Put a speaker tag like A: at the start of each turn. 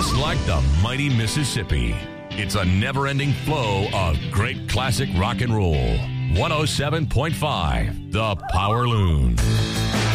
A: Just like the mighty Mississippi, it's a never-ending flow of great classic rock and roll. 107.5, The Power Loon.